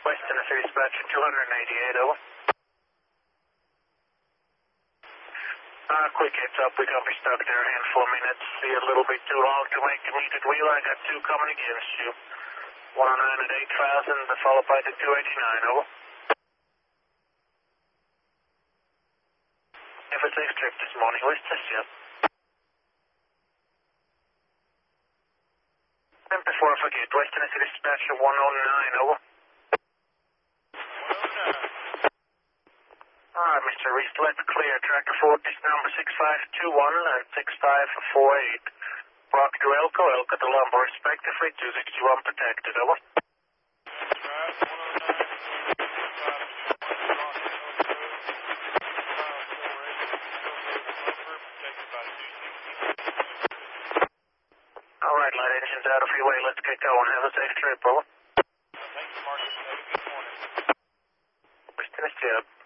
West Tennessee Dispatcher 288, over. Quick heads up, we're going to be stuck there a handful of minutes. See a little bit too long to make immediate wheel. I got two coming against you. 109 at 8,000, followed by the 289, over. Have a safe trip this morning, West Tennessee. And before I forget, West Tennessee Dispatcher 109, over. 109. Alright, Mr. Reese, let's clear. Tracker 40 is number 6521 and 6548. Brock to Elko, Elko to Lumber, respectively, 261 protected, over. That's right, 109, Alright, light engines out of your way. Let's get going. Have a safe trip, over. Thank you, Marcus. Have a good morning. West Tennessee.